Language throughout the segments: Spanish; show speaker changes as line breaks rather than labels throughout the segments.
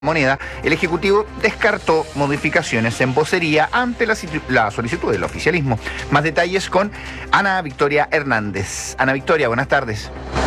Moneda, el Ejecutivo descartó modificaciones en vocería ante la solicitud del oficialismo. Más detalles con Ana Victoria Hernández. Ana Victoria, buenas tardes.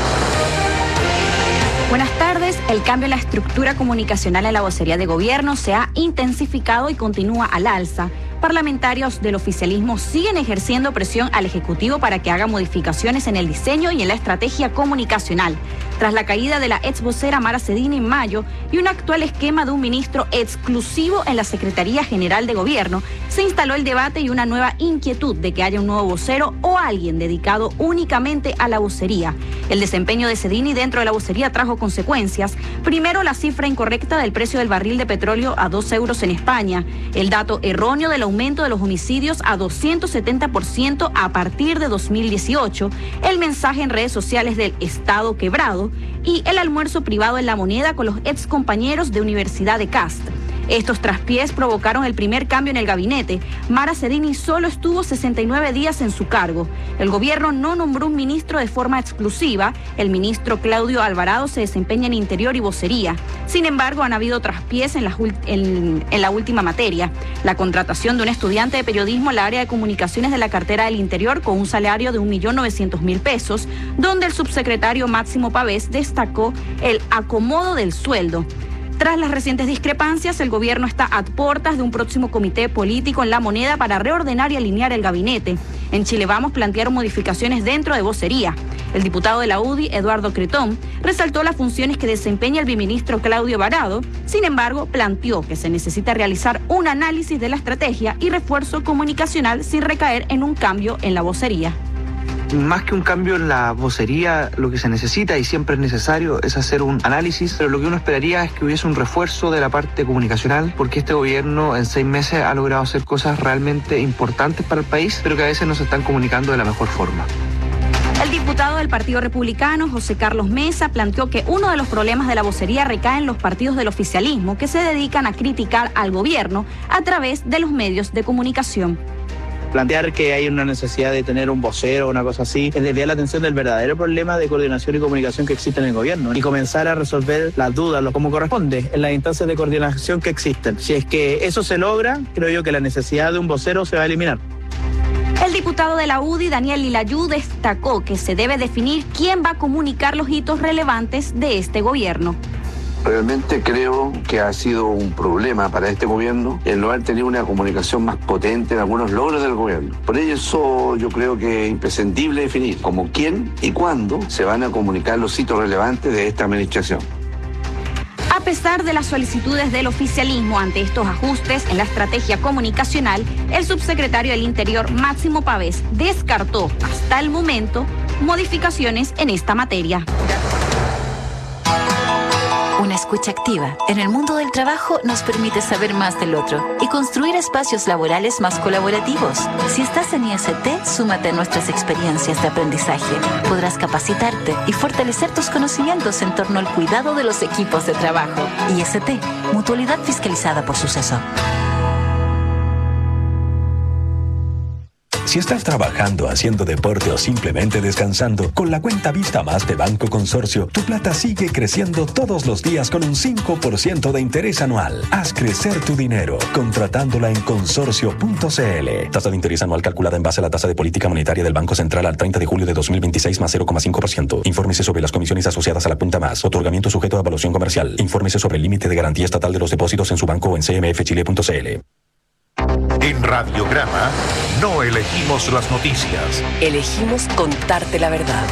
Buenas tardes. El cambio en la estructura comunicacional en la vocería de gobierno se ha intensificado y continúa al alza. Parlamentarios del oficialismo siguen ejerciendo presión al Ejecutivo para que haga modificaciones en el diseño y en la estrategia comunicacional. Tras la caída de la ex vocera Mara Cedini en mayo y un actual esquema de un ministro exclusivo en la Secretaría General de Gobierno, se instaló el debate y una nueva inquietud de que haya un nuevo vocero o alguien dedicado únicamente a la vocería. El desempeño de Cedini dentro de la vocería trajo consecuencias. Primero, la cifra incorrecta del precio del barril de petróleo a 2 euros en España, el dato erróneo del aumento de los homicidios a 270% a partir de 2018, el mensaje en redes sociales del Estado quebrado y el almuerzo privado en La Moneda con los ex compañeros de Universidad de Cast. Estos traspiés provocaron el primer cambio en el gabinete. Mara Cedini solo estuvo 69 días en su cargo. El gobierno no nombró un ministro de forma exclusiva. El ministro Claudio Alvarado se desempeña en Interior y Vocería. Sin embargo, han habido traspiés en la última materia. La contratación de un estudiante de periodismo en la área de comunicaciones de la cartera del Interior con un salario de 1.900.000 pesos, donde el subsecretario Máximo Pavés destacó el acomodo del sueldo. Tras las recientes discrepancias, el gobierno está a puertas de un próximo comité político en La Moneda para reordenar y alinear el gabinete. En Chile Vamos plantearon modificaciones dentro de vocería. El diputado de la UDI, Eduardo Cretón, resaltó las funciones que desempeña el viceministro Claudio Alvarado. Sin embargo, planteó que se necesita realizar un análisis de la estrategia y refuerzo comunicacional sin recaer en un cambio en la vocería.
Más que un cambio en la vocería, lo que se necesita y siempre es necesario es hacer un análisis, pero lo que uno esperaría es que hubiese un refuerzo de la parte comunicacional, porque este gobierno en 6 meses ha logrado hacer cosas realmente importantes para el país, pero que a veces no se están comunicando de la mejor forma.
El diputado del Partido Republicano, José Carlos Mesa, planteó que uno de los problemas de la vocería recae en los partidos del oficialismo que se dedican a criticar al gobierno a través de los medios de comunicación.
Plantear que hay una necesidad de tener un vocero o una cosa así es desviar la atención del verdadero problema de coordinación y comunicación que existe en el gobierno y comenzar a resolver las dudas, como corresponde, en las instancias de coordinación que existen. Si es que eso se logra, creo yo que la necesidad de un vocero se va a eliminar.
El diputado de la UDI, Daniel Lilayú, destacó que se debe definir quién va a comunicar los hitos relevantes de este gobierno.
Realmente creo que ha sido un problema para este gobierno el no haber tenido una comunicación más potente en algunos logros del gobierno. Por eso yo creo que es imprescindible definir cómo, quién y cuándo se van a comunicar los hitos relevantes de esta administración.
A pesar de las solicitudes del oficialismo ante estos ajustes en la estrategia comunicacional, el subsecretario del Interior, Máximo Pavés, descartó hasta el momento modificaciones en esta materia.
Una escucha activa en el mundo del trabajo nos permite saber más del otro y construir espacios laborales más colaborativos. Si estás en IST, súmate a nuestras experiencias de aprendizaje. Podrás capacitarte y fortalecer tus conocimientos en torno al cuidado de los equipos de trabajo. IST, Mutualidad Fiscalizada por Suceso.
Si estás trabajando, haciendo deporte o simplemente descansando, con la cuenta Vista Más de Banco Consorcio, tu plata sigue creciendo todos los días con un 5% de interés anual. Haz crecer tu dinero contratándola en consorcio.cl. Tasa de interés anual calculada en base a la tasa de política monetaria del Banco Central al 30 de julio de 2026 más 0,5%. Infórmese sobre las comisiones asociadas a la cuenta Más. Otorgamiento sujeto a evaluación comercial. Infórmese sobre el límite de garantía estatal de los depósitos en su banco o en cmfchile.cl.
En Radiograma no elegimos las noticias.
Elegimos contarte la verdad.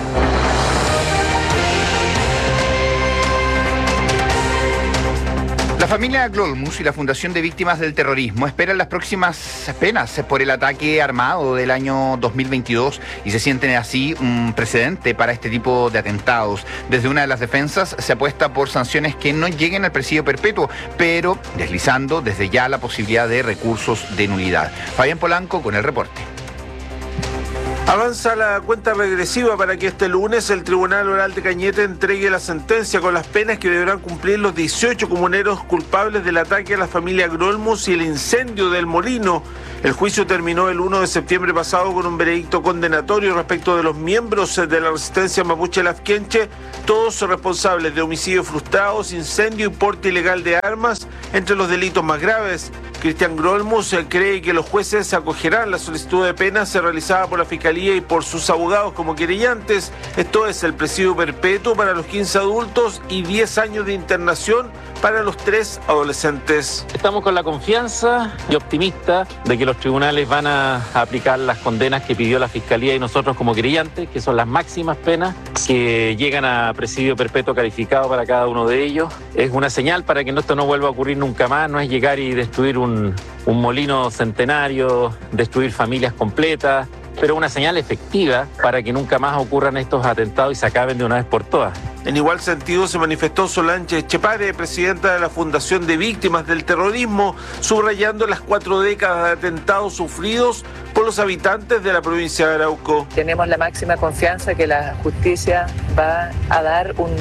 La familia Glolmus y la Fundación de Víctimas del Terrorismo esperan las próximas penas por el ataque armado del año 2022 y se sienten así un precedente para este tipo de atentados. Desde una de las defensas se apuesta por sanciones que no lleguen al presidio perpetuo, pero deslizando desde ya la posibilidad de recursos de nulidad. Fabián Polanco con el reporte.
Avanza la cuenta regresiva para que este lunes el Tribunal Oral de Cañete entregue la sentencia con las penas que deberán cumplir los 18 comuneros culpables del ataque a la familia Grolmus y el incendio del molino. El juicio terminó el 1 de septiembre pasado con un veredicto condenatorio respecto de los miembros de la resistencia mapuche Lafkenche, todos responsables de homicidios frustrados, incendio y porte ilegal de armas, entre los delitos más graves. Cristian Grolmus cree que los jueces acogerán la solicitud de penas realizada por la Fiscalía y por sus abogados como querellantes. Esto es el presidio perpetuo para los 15 adultos y 10 años de internación para los 3 adolescentes.
Estamos con la confianza y optimista de que los tribunales van a aplicar las condenas que pidió la Fiscalía y nosotros como querellantes, que son las máximas penas que llegan a presidio perpetuo calificado para cada uno de ellos. Es una señal para que esto no vuelva a ocurrir nunca más, no es llegar y destruir un molino centenario, destruir familias completas, pero una señal efectiva para que nunca más ocurran estos atentados y se acaben de una vez por todas.
En igual sentido se manifestó Solange Echepare, presidenta de la Fundación de Víctimas del Terrorismo, subrayando las 4 décadas de atentados sufridos por los habitantes de la provincia de Arauco.
Tenemos la máxima confianza que la justicia va a dar un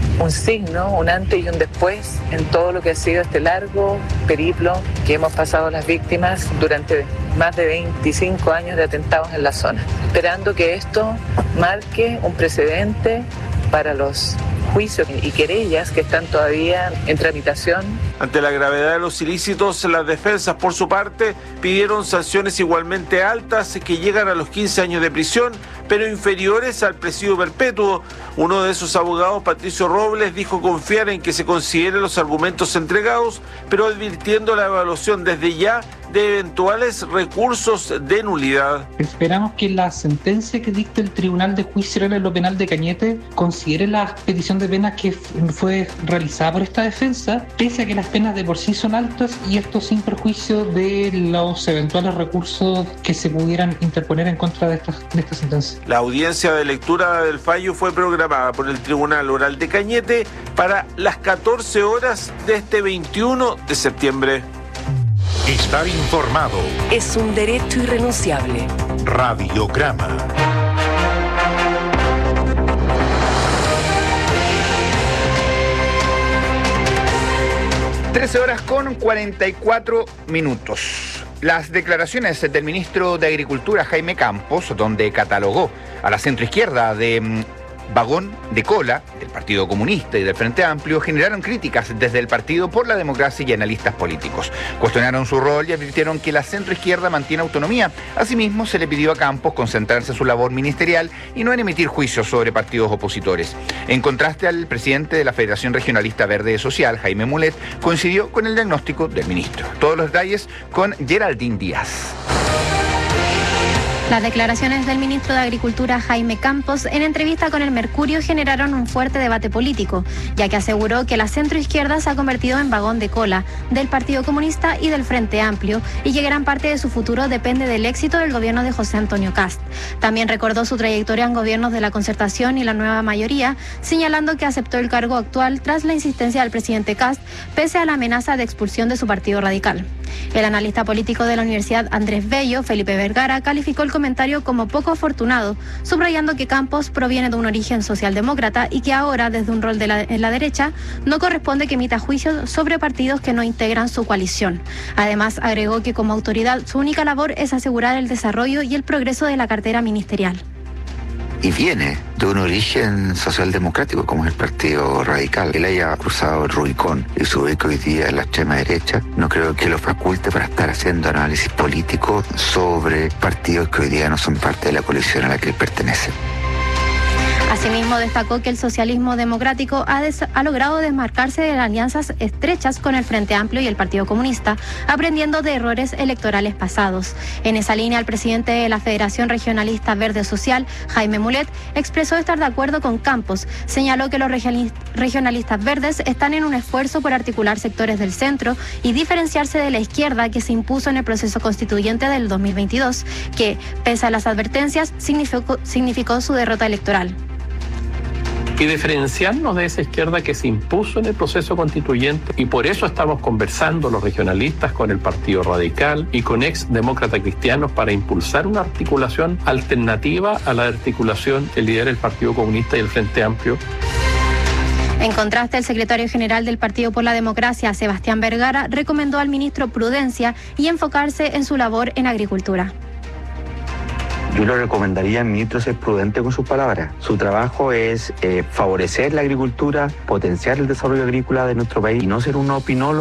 signo, un antes y un después en todo lo que ha sido este largo periplo que hemos pasado las víctimas durante más de 25 años de atentados en la zona, esperando que esto marque un precedente para los juicios y querellas que están todavía en tramitación.
Ante la gravedad de los ilícitos, las defensas, por su parte, pidieron sanciones igualmente altas que llegan a los 15 años de prisión, pero inferiores al presidio perpetuo. Uno de sus abogados, Patricio Robles, dijo confiar en que se consideren los argumentos entregados, pero advirtiendo la evaluación desde ya de eventuales recursos de nulidad.
Esperamos que la sentencia que dicte el Tribunal de Juicio Oral en lo Penal de Cañete considere la petición de penas que fue realizada por esta defensa, pese a que las penas de por sí son altas y esto sin perjuicio de los eventuales recursos que se pudieran interponer en contra de esta sentencia.
La audiencia de lectura del fallo fue programada por el Tribunal Oral de Cañete para las 14 horas de este 21 de septiembre.
Estar informado
es un derecho irrenunciable.
Radiograma.
(13:44). Las declaraciones del ministro de Agricultura, Jaime Campos, donde catalogó a la centroizquierda de vagón de cola del Partido Comunista y del Frente Amplio, generaron críticas desde el Partido por la Democracia y analistas políticos. Cuestionaron su rol y advirtieron que la centroizquierda mantiene autonomía. Asimismo, se le pidió a Campos concentrarse en su labor ministerial y no en emitir juicios sobre partidos opositores. En contraste, al presidente de la Federación Regionalista Verde Social, Jaime Mulet, coincidió con el diagnóstico del ministro. Todos los detalles con Geraldine Díaz.
Las declaraciones del ministro de Agricultura, Jaime Campos, en entrevista con El Mercurio generaron un fuerte debate político, ya que aseguró que la centroizquierda se ha convertido en vagón de cola del Partido Comunista y del Frente Amplio y que gran parte de su futuro depende del éxito del gobierno de José Antonio Kast. También recordó su trayectoria en gobiernos de la Concertación y la Nueva Mayoría, señalando que aceptó el cargo actual tras la insistencia del presidente Kast, pese a la amenaza de expulsión de su partido radical. El analista político de la Universidad Andrés Bello, Felipe Vergara, calificó el comentario como poco afortunado, subrayando que Campos proviene de un origen socialdemócrata y que ahora, desde un rol en la derecha, no corresponde que emita juicios sobre partidos que no integran su coalición. Además, agregó que como autoridad su única labor es asegurar el desarrollo y el progreso de la cartera ministerial.
Y viene de un origen socialdemocrático como es el Partido Radical. Él haya cruzado el Rubicón y se ubica hoy día en la extrema derecha, no creo que lo faculte para estar haciendo análisis político sobre partidos que hoy día no son parte de la coalición a la que él pertenece.
Asimismo, destacó que el socialismo democrático ha logrado desmarcarse de las alianzas estrechas con el Frente Amplio y el Partido Comunista, aprendiendo de errores electorales pasados. En esa línea, el presidente de la Federación Regionalista Verde Social, Jaime Mulet, expresó estar de acuerdo con Campos. Señaló que los regionalistas verdes están en un esfuerzo por articular sectores del centro y diferenciarse de la izquierda que se impuso en el proceso constituyente del 2022, que, pese a las advertencias, significó su derrota electoral.
y diferenciarnos de esa izquierda que se impuso en el proceso constituyente, y por eso estamos conversando los regionalistas con el Partido Radical y con ex demócratas cristianos para impulsar una articulación alternativa a la articulación que lidera el Partido Comunista y el Frente Amplio.
En contraste, el secretario general del Partido por la Democracia, Sebastián Vergara, recomendó al ministro prudencia y enfocarse en su labor en agricultura.
Yo le recomendaría al ministro ser prudente con sus palabras. Su trabajo es favorecer la agricultura, potenciar el desarrollo agrícola de nuestro país y no ser un opinólogo